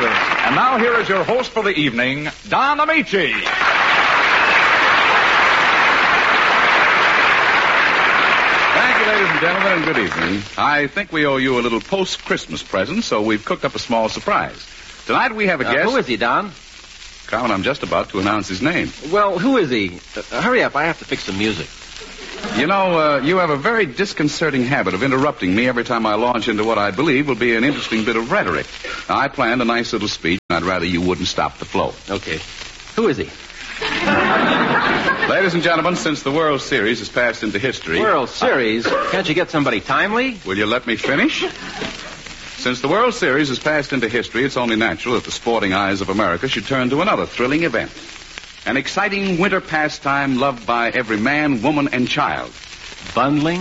And now here is your host for the evening, Don Amici. Thank you, ladies and gentlemen, and good evening. I think we owe you a little post-Christmas present, so we've cooked up a small surprise. Tonight we have a guest. Who is he, Don? Carmen, I'm just about to announce his name. Well, who is he? Hurry up, I have to fix some music. You know, you have a very disconcerting habit of interrupting me every time I launch into what I believe will be an interesting bit of rhetoric. Now, I planned a nice little speech, and I'd rather you wouldn't stop the flow. Okay. Who is he? Ladies and gentlemen, since the World Series has passed into history... World Series? Can't you get somebody timely? Will you let me finish? Since the World Series has passed into history, it's only natural that the sporting eyes of America should turn to another thrilling event. An exciting winter pastime loved by every man, woman, and child. Bundling?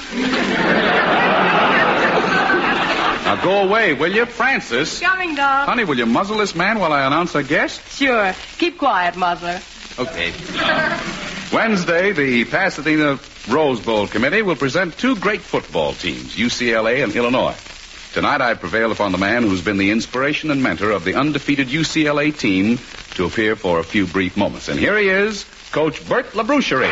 Now go away, will you, Francis? Coming, Doc. Honey, will you muzzle this man while I announce our guest? Sure. Keep quiet, Muzzler. Okay. Wednesday, the Pasadena Rose Bowl Committee will present two great football teams, UCLA and Illinois. Tonight, I prevailed upon the man who's been the inspiration and mentor of the undefeated UCLA team to appear for a few brief moments. And here he is, Coach Bert Labroucherie.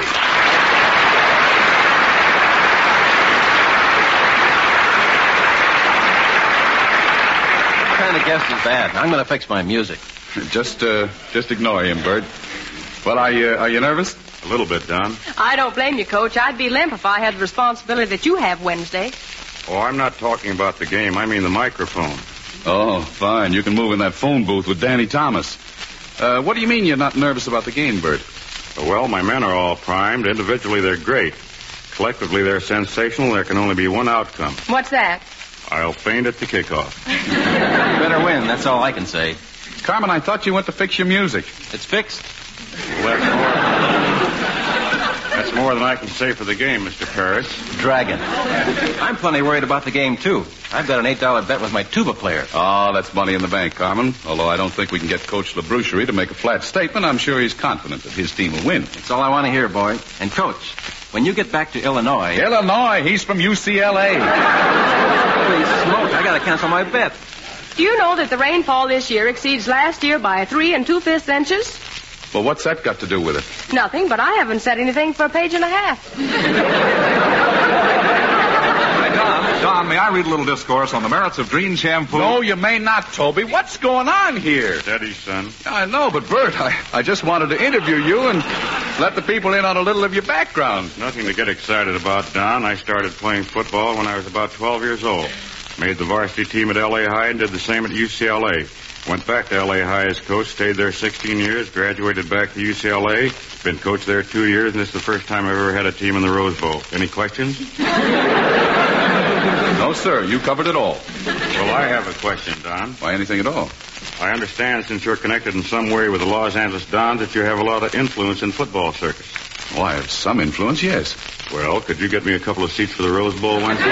What kind of guest is that? I'm going to fix my music. Just ignore him, Bert. Well, are you nervous? A little bit, Don. I don't blame you, Coach. I'd be limp if I had the responsibility that you have Wednesday. Oh, I'm not talking about the game. I mean the microphone. Oh, fine. You can move in that phone booth with Danny Thomas. What do you mean you're not nervous about the game, Bert? Well, my men are all primed. Individually, they're great. Collectively, they're sensational. There can only be one outcome. What's that? I'll faint at the kickoff. Better win, that's all I can say. Carmen, I thought you went to fix your music. It's fixed. Well, that's more than I can say for the game, Mr. Parrish. Dragon. I'm plenty worried about the game, too. I've got an $8 bet with my tuba player. Oh, that's money in the bank, Carmen. Although I don't think we can get Coach Labroucherie to make a flat statement, I'm sure he's confident that his team will win. That's all I want to hear, boy. And, Coach, when you get back to Illinois... Illinois? He's from UCLA. Holy smoke, I got to cancel my bet. Do you know that the rainfall this year exceeds last year by 3 3/5 inches? Well, what's that got to do with it? Nothing, but I haven't said anything for a page and a half. Hey, Don, may I read a little discourse on the merits of Dreen shampoo? No, you may not, Toby. What's going on here? Steady, son. I know, but Bert, I just wanted to interview you and let the people in on a little of your background. Nothing to get excited about, Don. I started playing football when I was about 12 years old. Made the varsity team at L.A. High and did the same at UCLA. Went back to L.A. High as coach, stayed there 16 years, graduated back to UCLA, been coach there 2 years, and this is the first time I've ever had a team in the Rose Bowl. Any questions? No, sir. You covered it all. Well, I have a question, Don. Why, anything at all. I understand, since you're connected in some way with the Los Angeles Dons, that you have a lot of influence in football circus. Oh, I have some influence, yes. Well, could you get me a couple of seats for the Rose Bowl Wednesday?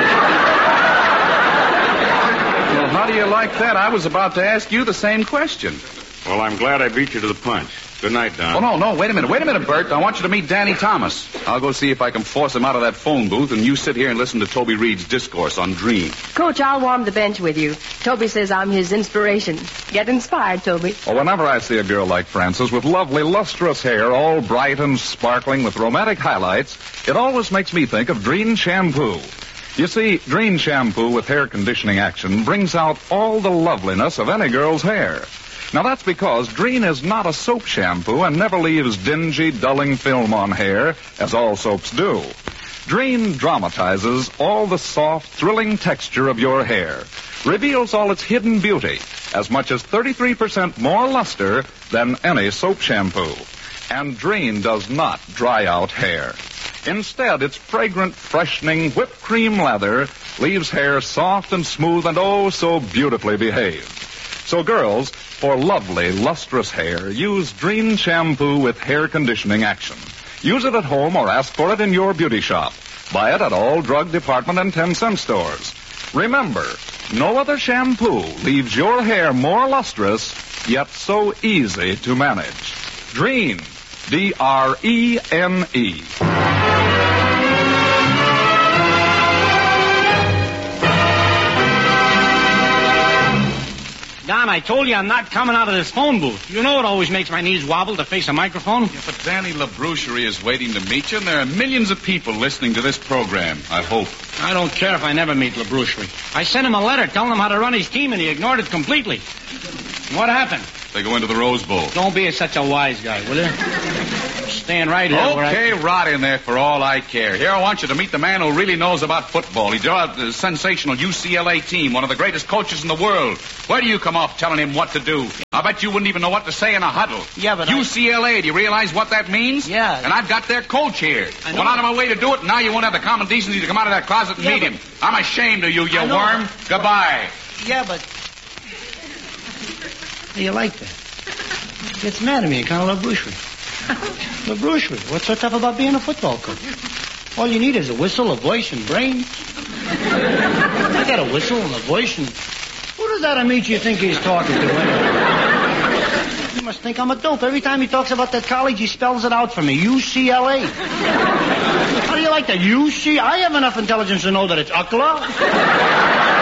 Well, how do you like that? I was about to ask you the same question. Well, I'm glad I beat you to the punch. Good night, Don. Oh, no, wait a minute, Bert. I want you to meet Danny Thomas. I'll go see if I can force him out of that phone booth, and you sit here and listen to Toby Reed's discourse on Dreen. Coach, I'll warm the bench with you. Toby says I'm his inspiration. Get inspired, Toby. Well, whenever I see a girl like Frances with lovely, lustrous hair, all bright and sparkling with romantic highlights, it always makes me think of Dreen shampoo. You see, Dreen shampoo with hair conditioning action brings out all the loveliness of any girl's hair. Now, that's because Dreen is not a soap shampoo and never leaves dingy, dulling film on hair, as all soaps do. Dreen dramatizes all the soft, thrilling texture of your hair, reveals all its hidden beauty, as much as 33% more luster than any soap shampoo. And Dreen does not dry out hair. Instead, its fragrant, freshening whipped cream lather leaves hair soft and smooth and oh so beautifully behaved. So, girls, for lovely, lustrous hair, use Dreen shampoo with hair conditioning action. Use it at home or ask for it in your beauty shop. Buy it at all drug department and 10-cent stores. Remember, no other shampoo leaves your hair more lustrous, yet so easy to manage. Dreen, D-R-E-N-E. Don, I told you I'm not coming out of this phone booth. You know it always makes my knees wobble to face a microphone. Yeah, but Danny LaBrucherie is waiting to meet you, and there are millions of people listening to this program, I hope. I don't care if I never meet LaBrucherie. I sent him a letter telling him how to run his team, and he ignored it completely. What happened? They go into the Rose Bowl. Don't be such a wise guy, will you? Staying right here. Okay, rot in there for all I care. Here, I want you to meet the man who really knows about football. He developed a sensational UCLA team, one of the greatest coaches in the world. Where do you come off telling him what to do? I bet you wouldn't even know what to say in a huddle. Yeah, but UCLA, do you realize what that means? Yeah. And I've got their coach here. I know. Went out of my way to do it, and now you won't have the common decency to come out of that closet and meet him. I'm ashamed of you, you worm. Goodbye. Yeah, but... You like that? Gets mad at me and kind of LaBrucherie. LaBrucherie, what's so tough about being a football coach? All you need is a whistle, a voice, and brains. I got a whistle and a voice, and who does that Amici think he's talking to anyway? You must think I'm a dope. Every time he talks about that college, he spells it out for me. UCLA. How do you like that? UC? I have enough intelligence to know that it's UCLA.